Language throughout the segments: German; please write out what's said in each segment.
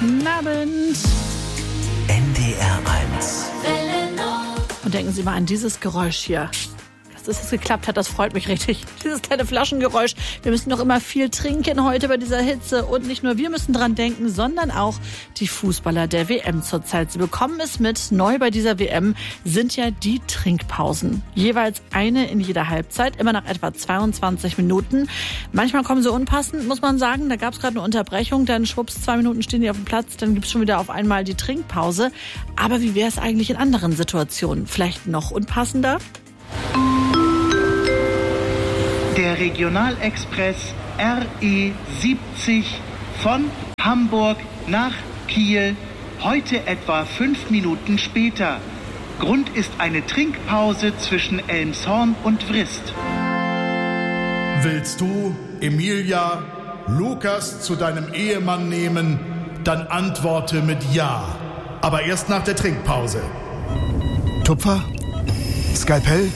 Guten Abend. NDR 1. Und denken Sie mal an dieses Geräusch hier. Dass es geklappt hat, das freut mich richtig. Dieses kleine Flaschengeräusch. Wir müssen noch immer viel trinken heute bei dieser Hitze. Und nicht nur wir müssen dran denken, sondern auch die Fußballer der WM zurzeit. Sie bekommen es mit. Neu bei dieser WM sind ja die Trinkpausen. Jeweils eine in jeder Halbzeit, immer nach etwa 22 Minuten. Manchmal kommen sie unpassend, muss man sagen. Da gab es gerade eine Unterbrechung, dann schwupps, 2 Minuten stehen die auf dem Platz, dann gibt es schon wieder auf einmal die Trinkpause. Aber wie wäre es eigentlich in anderen Situationen? Vielleicht noch unpassender? Der Regionalexpress RE 70 von Hamburg nach Kiel, heute etwa 5 Minuten später. Grund ist eine Trinkpause zwischen Elmshorn und Vrist. Willst du, Emilia, Lukas zu deinem Ehemann nehmen, dann antworte mit Ja. Aber erst nach der Trinkpause. Tupfer? Skalpell?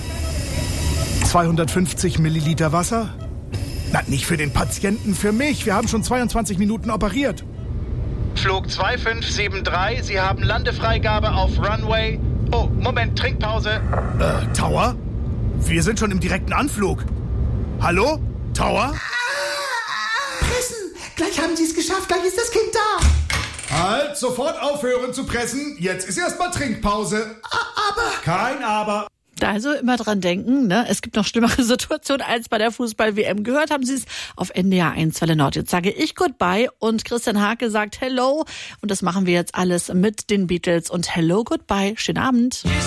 250 Milliliter Wasser? Na, nicht für den Patienten, für mich. Wir haben schon 22 Minuten operiert. Flug 2573, Sie haben Landefreigabe auf Runway. Oh, Moment, Trinkpause. Tower? Wir sind schon im direkten Anflug. Hallo? Tower? Pressen! Gleich haben Sie es geschafft, gleich ist das Kind da. Halt, sofort aufhören zu pressen. Jetzt ist erstmal Trinkpause. Aber... Kein Aber. Also immer dran denken, ne? Es gibt noch schlimmere Situationen als bei der Fußball-WM. Gehört haben Sie es auf NDR 1 Welle Nord. Jetzt sage ich Goodbye und Christian Hake sagt Hello. Und das machen wir jetzt alles mit den Beatles und Hello, Goodbye. Schönen Abend.